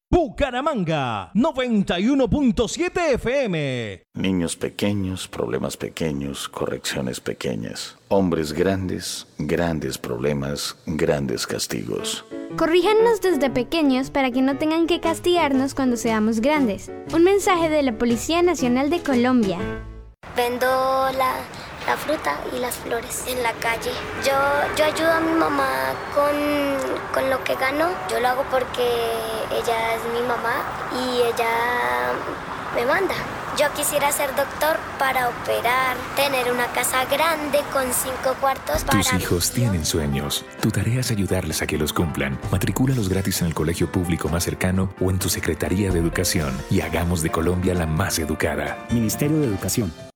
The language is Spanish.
Bucaramanga 91.7 FM. Niños pequeños, problemas pequeños, correcciones pequeñas. Hombres grandes, grandes problemas, grandes castigos. Corríjanos desde pequeños para que no tengan que castigarnos cuando seamos grandes. Un mensaje de la Policía Nacional de Colombia. Vendo la fruta y las flores en la calle. Yo ayudo a mi mamá con lo que gano. Yo lo hago porque ella es mi mamá y ella me manda. Yo quisiera ser doctor para operar, tener una casa grande con 5 cuartos para... Tus hijos tienen sueños. Tu tarea es ayudarles a que los cumplan. Matricúlalos gratis en el colegio público más cercano o en tu Secretaría de Educación y hagamos de Colombia la más educada. Ministerio de Educación.